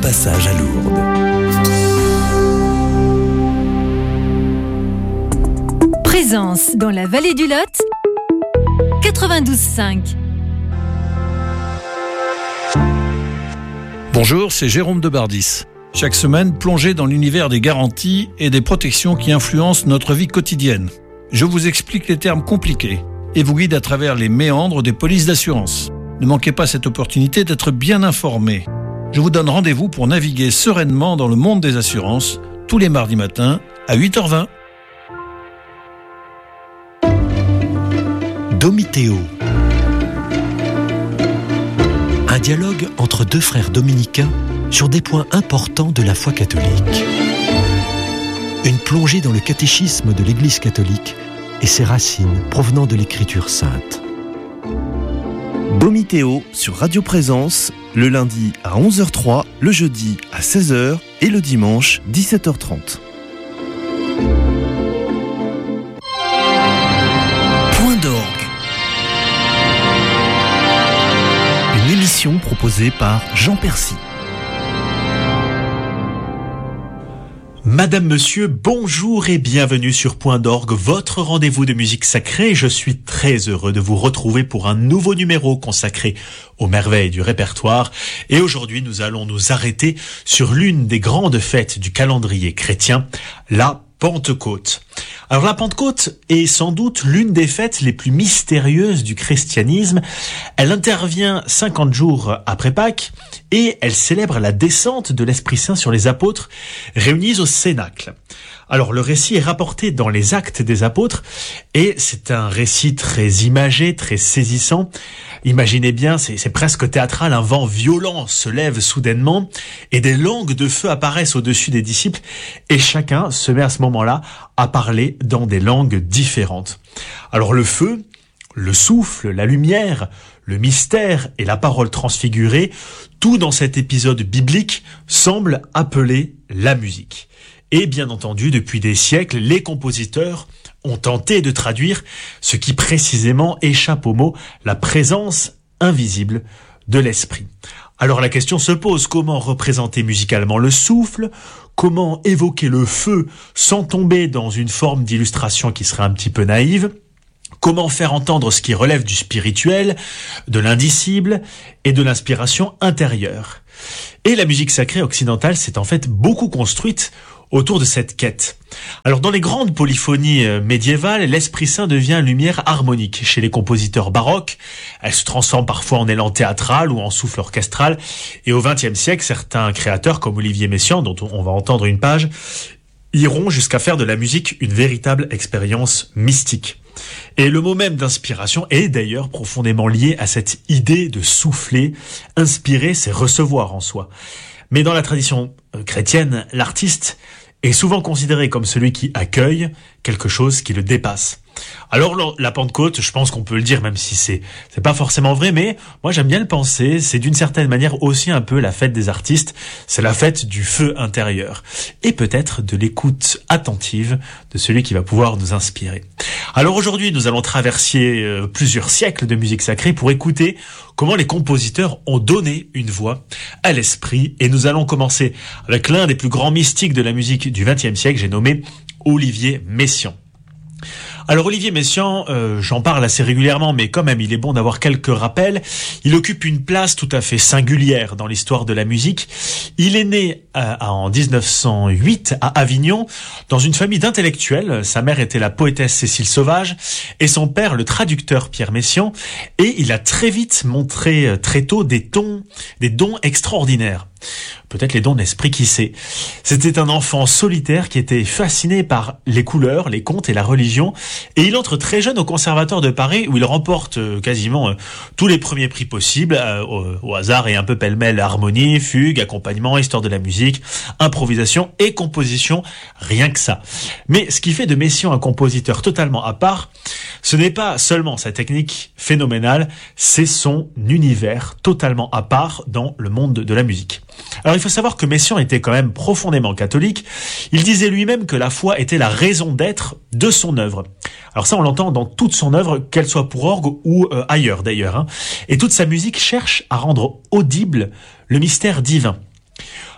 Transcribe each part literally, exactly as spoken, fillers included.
passage à Lourdes. Présence dans la vallée du Lot, quatre-vingt-douze cinq. Bonjour, c'est Jérôme de Bardis. Chaque semaine, plongez dans l'univers des garanties et des protections qui influencent notre vie quotidienne. Je vous explique les termes compliqués et vous guide à travers les méandres des polices d'assurance. Ne manquez pas cette opportunité d'être bien informé. Je vous donne rendez-vous pour naviguer sereinement dans le monde des assurances tous les mardis matins à huit heures vingt. Domitéo. Un dialogue entre deux frères dominicains sur des points importants de la foi catholique. Une plongée dans le catéchisme de l'Église catholique et ses racines provenant de l'Écriture sainte. Domitéo sur Radio Présence, le lundi à onze heures trois, le jeudi à seize heures et le dimanche dix-sept heures trente. Point d'orgue. Une émission proposée par Jean Percy. Madame, Monsieur, bonjour et bienvenue sur Point d'orgue, votre rendez-vous de musique sacrée. Je suis très heureux de vous retrouver pour un nouveau numéro consacré aux merveilles du répertoire. Et aujourd'hui, nous allons nous arrêter sur l'une des grandes fêtes du calendrier chrétien, la Pentecôte. Alors la Pentecôte est sans doute l'une des fêtes les plus mystérieuses du christianisme. Elle intervient cinquante jours après Pâques et elle célèbre la descente de l'Esprit Saint sur les apôtres réunis au Cénacle. Alors le récit est rapporté dans les Actes des Apôtres et c'est un récit très imagé, très saisissant. Imaginez bien, c'est, c'est presque théâtral, un vent violent se lève soudainement et des langues de feu apparaissent au-dessus des disciples et chacun se met à ce moment-là à parler dans des langues différentes. Alors le feu, le souffle, la lumière, le mystère et la parole transfigurée, tout dans cet épisode biblique semble appeler la musique. Et bien entendu, depuis des siècles, les compositeurs ont tenté de traduire ce qui précisément échappe au mot la présence invisible de l'esprit. Alors la question se pose, comment représenter musicalement le souffle ? Comment évoquer le feu sans tomber dans une forme d'illustration qui serait un petit peu naïve ? Comment faire entendre ce qui relève du spirituel, de l'indicible et de l'inspiration intérieure ? Et la musique sacrée occidentale s'est en fait beaucoup construite autour de cette quête. Alors dans les grandes polyphonies médiévales, l'Esprit Saint devient lumière harmonique. Chez les compositeurs baroques, elle se transforme parfois en élan théâtral ou en souffle orchestral. Et au vingtième siècle, certains créateurs comme Olivier Messiaen, dont on va entendre une page, iront jusqu'à faire de la musique une véritable expérience mystique. Et le mot même d'inspiration est d'ailleurs profondément lié à cette idée de souffler. Inspirer, c'est recevoir en soi. Mais dans la tradition chrétienne, l'artiste est souvent considéré comme celui qui accueille quelque chose qui le dépasse. Alors la Pentecôte, je pense qu'on peut le dire, même si c'est c'est pas forcément vrai, mais moi j'aime bien le penser, c'est d'une certaine manière aussi un peu la fête des artistes, c'est la fête du feu intérieur, et peut-être de l'écoute attentive de celui qui va pouvoir nous inspirer. Alors aujourd'hui, nous allons traverser euh, plusieurs siècles de musique sacrée pour écouter comment les compositeurs ont donné une voix à l'esprit, et nous allons commencer avec l'un des plus grands mystiques de la musique du vingtième siècle, j'ai nommé Olivier Messiaen. Alors Olivier Messiaen, euh, j'en parle assez régulièrement, mais quand même il est bon d'avoir quelques rappels. Il occupe une place tout à fait singulière dans l'histoire de la musique. Il est né euh, en dix-neuf cent huit à Avignon, dans une famille d'intellectuels. Sa mère était la poétesse Cécile Sauvage et son père le traducteur Pierre Messiaen. Et il a très vite montré euh, très tôt des dons, des dons extraordinaires. Peut-être les dons d'esprit, qui sait. C'était un enfant solitaire qui était fasciné par les couleurs, les contes et la religion. Et il entre très jeune au Conservatoire de Paris, où il remporte euh, quasiment euh, tous les premiers prix possibles, euh, au, au hasard et un peu pêle-mêle, harmonie, fugue, accompagnement, histoire de la musique, improvisation et composition, rien que ça. Mais ce qui fait de Messiaen un compositeur totalement à part, ce n'est pas seulement sa technique phénoménale, c'est son univers totalement à part dans le monde de la musique. Alors il faut savoir que Messiaen était quand même profondément catholique. Il disait lui-même que la foi était la raison d'être de son œuvre. Alors ça, on l'entend dans toute son œuvre, qu'elle soit pour orgue ou euh, ailleurs d'ailleurs. Hein. Et toute sa musique cherche à rendre audible le mystère divin.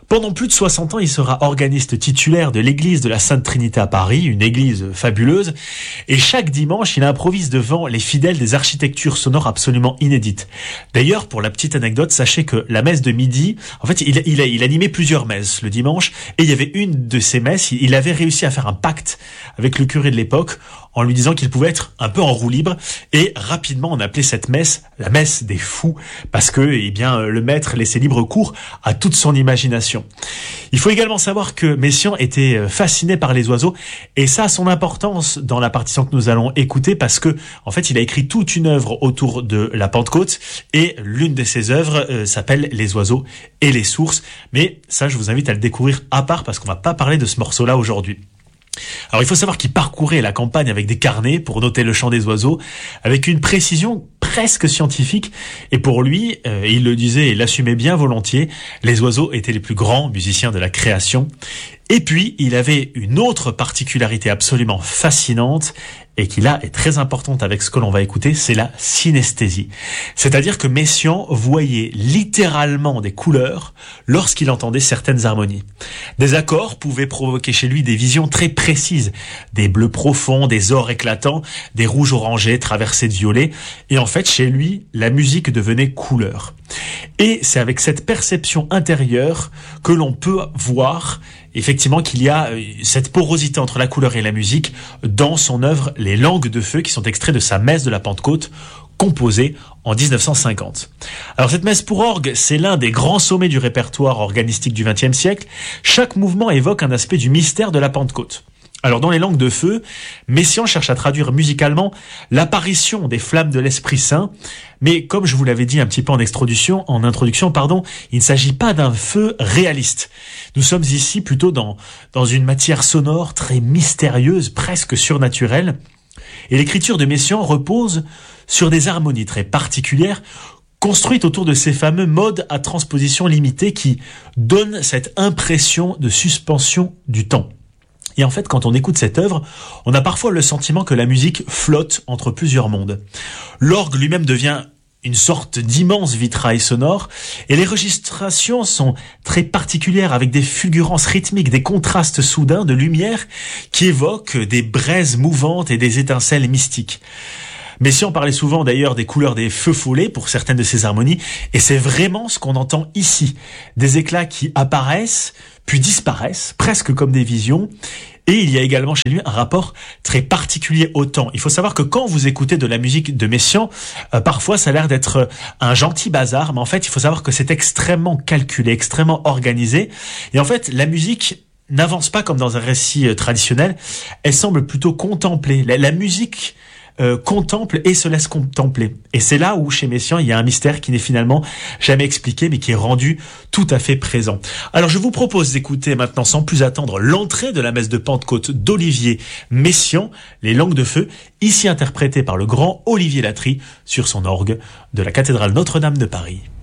Pendant plus de soixante ans, il sera organiste titulaire de l'église de la Sainte Trinité à Paris, une église fabuleuse. Et chaque dimanche, il improvise devant les fidèles des architectures sonores absolument inédites. D'ailleurs, pour la petite anecdote, sachez que la messe de midi, en fait, il, il, il animait plusieurs messes le dimanche. Et il y avait une de ces messes, il avait réussi à faire un pacte avec le curé de l'époque en lui disant qu'il pouvait être un peu en roue libre. Et rapidement, on appelait cette messe la messe des fous, parce que, eh bien, le maître laissait libre cours à toute son imagination. Il faut également savoir que Messiaen était fasciné par les oiseaux, et ça a son importance dans la partition que nous allons écouter, parce que, en fait, il a écrit toute une œuvre autour de la Pentecôte, et l'une de ses œuvres euh, s'appelle Les oiseaux et les sources. Mais ça, je vous invite à le découvrir à part, parce qu'on va pas parler de ce morceau-là aujourd'hui. Alors il faut savoir qu'il parcourait la campagne avec des carnets pour noter le chant des oiseaux, avec une précision presque scientifique, et pour lui, euh, il le disait et l'assumait bien volontiers, les oiseaux étaient les plus grands musiciens de la création. Et puis, il avait une autre particularité absolument fascinante, et qui là est très importante avec ce que l'on va écouter, c'est la synesthésie. C'est-à-dire que Messiaen voyait littéralement des couleurs lorsqu'il entendait certaines harmonies. Des accords pouvaient provoquer chez lui des visions très précises, des bleus profonds, des ors éclatants, des rouges orangés traversés de violets, et en fait, chez lui, la musique devenait couleur. Et c'est avec cette perception intérieure que l'on peut voir effectivement qu'il y a cette porosité entre la couleur et la musique dans son œuvre Les Langues de Feu, qui sont extraits de sa messe de la Pentecôte, composée en dix-neuf cent cinquante. Alors cette messe pour orgue, c'est l'un des grands sommets du répertoire organistique du vingtième siècle. Chaque mouvement évoque un aspect du mystère de la Pentecôte. Alors dans Les Langues de Feu, Messiaen cherche à traduire musicalement l'apparition des flammes de l'Esprit Saint, mais comme je vous l'avais dit un petit peu en introduction, en introduction, pardon, il ne s'agit pas d'un feu réaliste. Nous sommes ici plutôt dans, dans une matière sonore très mystérieuse, presque surnaturelle, et l'écriture de Messiaen repose sur des harmonies très particulières, construites autour de ces fameux modes à transposition limitée qui donnent cette impression de suspension du temps. Et en fait, quand on écoute cette œuvre, on a parfois le sentiment que la musique flotte entre plusieurs mondes. L'orgue lui-même devient une sorte d'immense vitrail sonore, et les registrations sont très particulières, avec des fulgurances rythmiques, des contrastes soudains de lumière qui évoquent des braises mouvantes et des étincelles mystiques. Messiaen parlait souvent d'ailleurs des couleurs des feux follets pour certaines de ces harmonies, et c'est vraiment ce qu'on entend ici. Des éclats qui apparaissent, puis disparaissent, presque comme des visions. Et il y a également chez lui un rapport très particulier au temps. Il faut savoir que quand vous écoutez de la musique de Messiaen, euh, parfois ça a l'air d'être un gentil bazar, mais en fait il faut savoir que c'est extrêmement calculé, extrêmement organisé. Et en fait la musique n'avance pas comme dans un récit euh, traditionnel, elle semble plutôt contempler. La, la musique Euh, contemple et se laisse contempler. Et c'est là où, chez Messiaen, il y a un mystère qui n'est finalement jamais expliqué, mais qui est rendu tout à fait présent. Alors, je vous propose d'écouter maintenant, sans plus attendre, l'entrée de la messe de Pentecôte d'Olivier Messiaen, Les Langues de Feu, ici interprétée par le grand Olivier Latry sur son orgue de la cathédrale Notre-Dame de Paris.